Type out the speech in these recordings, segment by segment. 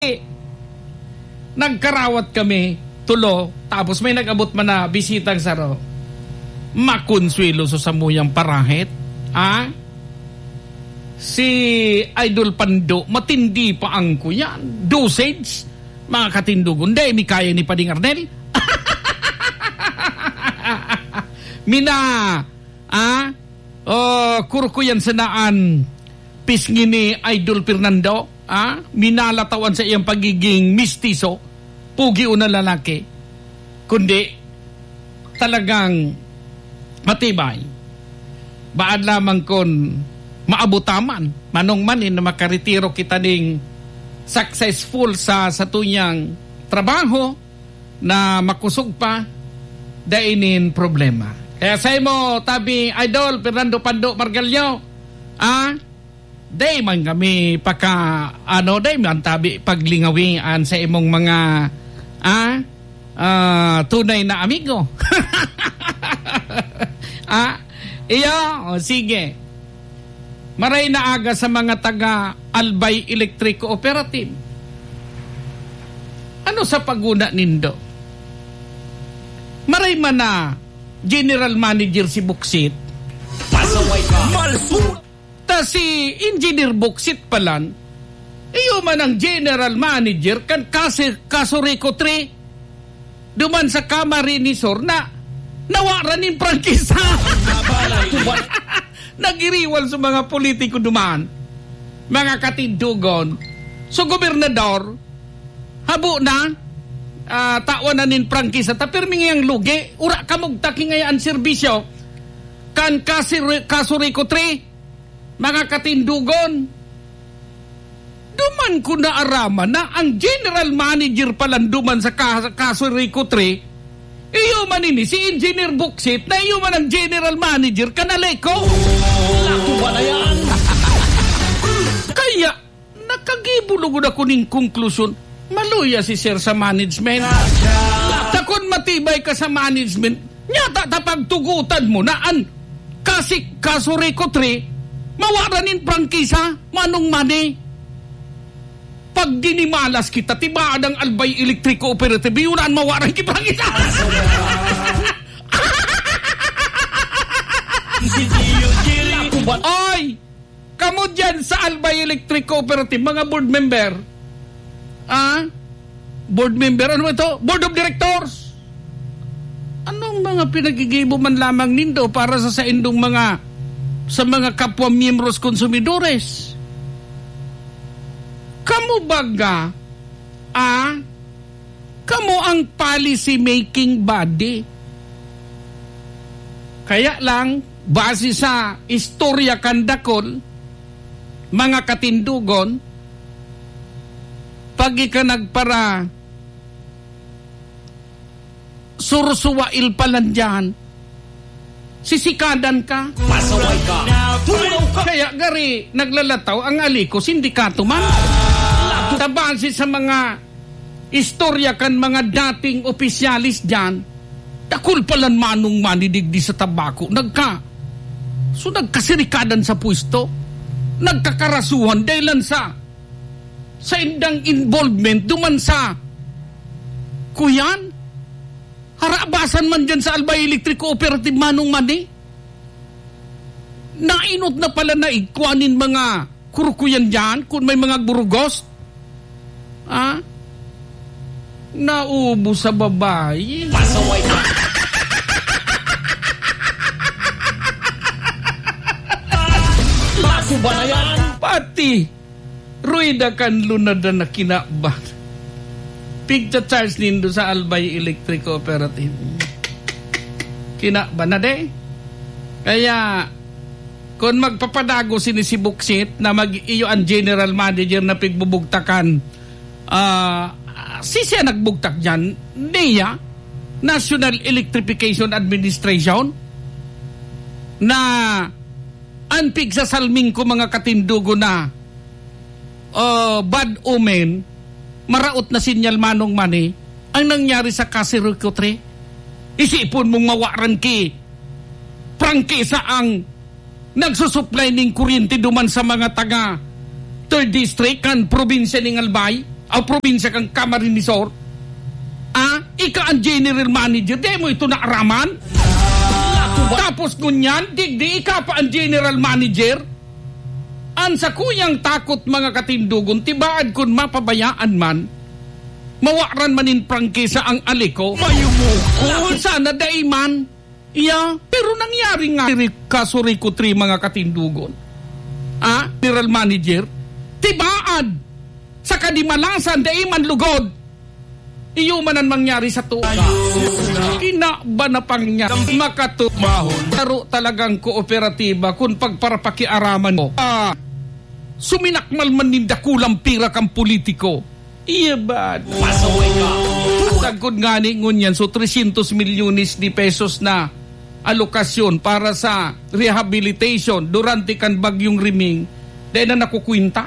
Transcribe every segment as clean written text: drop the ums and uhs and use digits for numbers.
nagkarawat kami tulo, tapos may nag-abot man na bisitang saro. Makonsuelo so sa muyang parahit. Si Idol Pando, matindi pa ang kuyan. Dosage, mga katindugon. Hindi, may kaya ni Pading Arnel. Mina, kurkuyan sanaan, pisngi ni Idol Fernando. Minalatawan sa iyang pagiging mistiso, pugi o na lalaki, kundi talagang matibay. Baad lamang kon maabutaman, manong manin na makaretiro kita ding successful sa tuyang trabaho na makusog pa, dainin problema. Kaya sa mo, tabi Idol Fernando Pando Margalyo, day man kami day man tabi paglingawian sa imong mga tunay na amigo. Sige. Maray na aga sa mga taga Albay Electric Cooperative. Ano sa paguna nindo? Maray man na General Manager si Buksit. Pasaway ka. Ta si Engineer Buksit palan, iyo man ang General Manager kan Kasurico 3 duman sa Camarinesor na nawaranin prangkisa. Nagiriwal sa mga politiko duman, mga katindugon. So gobernador habo na tawanan prangkisa tapirmi ngayang lugi ura kamog taki ngayaan serbisyo kan Kasurico 3. Mga katindugon, duman ko na araman na ang General Manager palang duman sa Kasurico 3, iyo man ini si Engineer Buksit na iyo man ang General Manager kanaleko. Lako ba na yan? Kaya, nakagibulog ako ning konklusyon, maluya si Sir sa management. Takon matibay ka sa management, nyata tapagtugutan mo na ang Kasurico 3, mawaranin prangkisa, manong mani. Pag dinimalas kita, tibaan ang Albay Electric Cooperative, yunaan mawaran ki prangkisa. Oy! Kamu dyan sa Albay Electric Cooperative, mga board member. Board member, ano ito? Board of Directors. Anong mga pinagigibo man lamang nindo para sa indong sa mga kapwa miyembros konsumidores? Kamu baga, kamu ang policy making body. Kaya lang, base sa istorya kandakol, mga katindugon, pag ika nagpara sursuwail palan dyan, sisikadan ka. Pasaway ka. Tulaw ka. Kaya gari, naglalataw ang aliko, sindikato man. Tabasi sa mga istorya kan mga dating opisyalis dyan, takul palan manong manidigdi sa tabako, nagkasirikadan sa pwesto, nagkakarasuhan dahil sa indang involvement duman sa kuyan, harabasan man dyan sa Albay Electric Cooperative manong mani. Nainot na pala na ikwanin mga kurkuyan dyan kung may mga burugos. Naubo sa babae. Pasaway ka. Lako ba na yan? Pati ruida kan lunada na kinabat. Pigta charge nindo sa Albay Electric Cooperative. Kinaba na de. Kaya kung magpapadago si Buksit na mag-iyo ang General Manager na pigbubugtakan, siya nagbugtak dyan, NEA, National Electrification Administration, na anpig sa salming ko mga katindugo na bad omen, maraot na sinyal manong mani, ang nangyari sa Kasurico 3. Isipon mong mawaran ki prangkisa ang nagsusupply ng kuryente duman sa mga taga 3rd District kan probinsya ng Albay. ang probinsya kang Camarinesor. Ika ang general manager, di mo ito naaraman? Tapos ngunyan, digdi ika pa ang general manager. An sa kuyang takot mga katindugon, tibaan kun mapabayaan man, mawaran manin prangkisa ang aliko. Mayumukon sana daiman. Pero nangyari nga kasuriko 3 mga katindugon. General manager, tibaan sa kadimalasan daiman lugod. Iyo man ang mangyari sa tuwa. Kinaba na pangyari makatumahon. Laro talagang kooperatiba kung pagparapakiaraman mo. Suminakmal man nindakulang pira kang politiko. Iya ba? Pasaway ka. Tagkod nga ni ngunyan, so 300 milyones di pesos na alokasyon para sa rehabilitation durante kan bagyong Riming. Dahil na nakukwinta.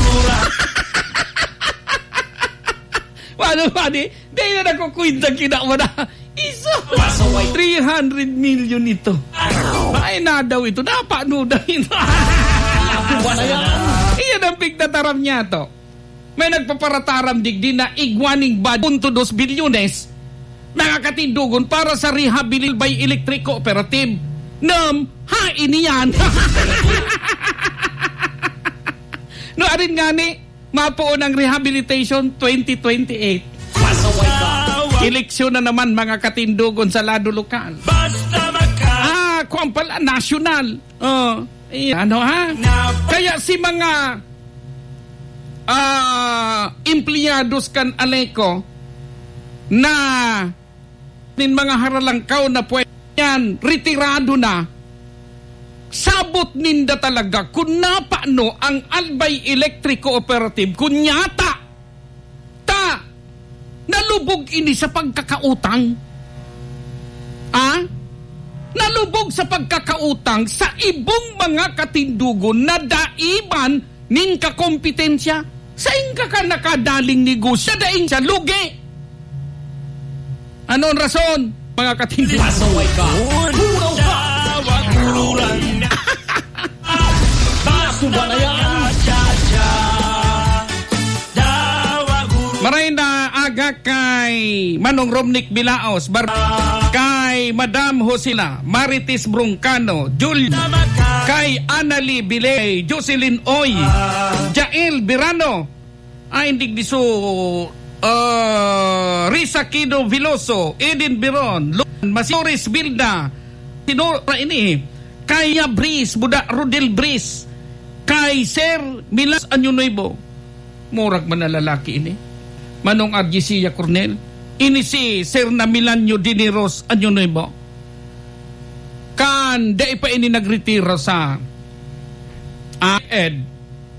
Paano? Dahil na nakukwinta kinakwa na. Isa. 300 million ito. Ay na daw ito. Napano daw ito. Iyan ang pigtataram niya to. May nagpaparataram digdi na igwaning bad 2 bilyones mga katindugon para sa rehabilitation by electric cooperative. Hain yan. No, arin nga ni, mapuon ang rehabilitation 2028. Pasaway ka. Eleksyon na naman mga katindugon sa lado lokal. Kuwan pala, national. Kaya si mga empleyados kan aleko na nin mga haralangkaw na pwede yan, retirado na, sabot ninda talaga kung napano ang Albay Electric Cooperative kung nyata nalubog ini sa pagkakautang. Nalubog sa pagkakautang sa ibong mga katindugon na daiban ning kakompetensya sa inka ka nakadaling negosyo daing sa lugi. Anong rason, mga katindugon? Pasaway ka. Huraw ka. Maray na aga kay Manong Romnick Bilaos, kay Madam Hosila, Marites Broncano, Julia, kay Anali Bilay, Jocelyn Oy, Jael Birano, hindi diso, Risa Kido Viloso, Eden Biron, Masores Bilda, Tinora ini, kay Brice, Buda Rodel Brice, kay Sir Milas Anyunoybo, murag man na lalaki ini, Manong Argisia Cornel, ini si Sir na Milanyo Dineros Anyunoybo, kan dai pa ini nagretira sa Ed,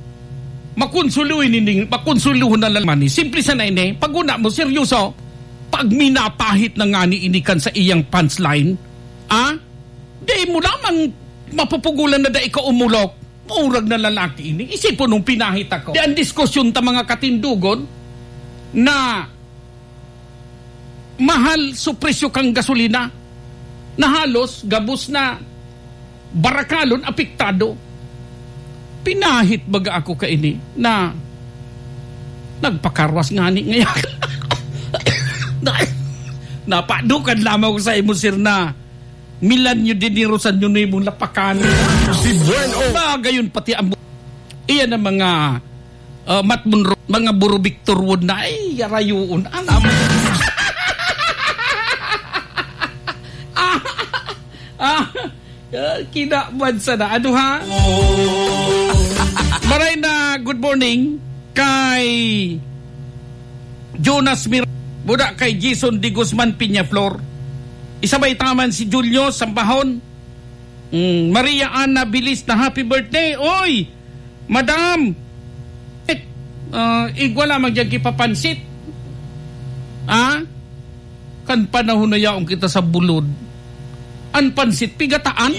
makonsuluhin na lang ni. Simple sana ini, pag una mo, seryoso, pag minapahit na nga ni inikan sa iyang punchline, di mo lamang mapupugulan na dai ka umulok, murag na lalaki ini. Isipon nung pinahit ako. Di ang diskusyon ta mga katindugon, na mahal so presyo kang gasolina, na halos gabos na barakalon apektado. Pinahit baga ako kaini na nagpakarwas nga ni ngayon. Napadukan lamang ko sa imo sir na Milanyo Dinero sa nyo na imong lapakan. Si Bueno. Gayon pati ang iyan ang mga matmunro, mga buro Victor Wood na ay yarayuon. Kinaban sana. Ano ha? Maray na good morning kay Jonas Mir, buda kay Jason Di Guzman Piñaflor. Isabay taman si Julio Sambahon. Maria Ana Bilis na happy birthday. Oy, Madam, igwala magyag kipapansit. Kan panahon na yaong kita sa bulod. An pansit pigataan.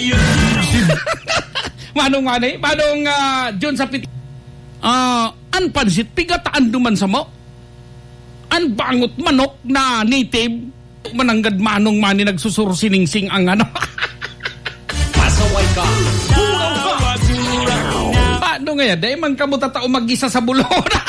Manong John sa pit. An pansit pigataan duman sa mo. An bangot manok na native. Mananggad manong mani nagsusuro siningsing ang ano. Pasaway ka. Paano nga yan? Dahil man kamo tatao mag-isa sa bulod.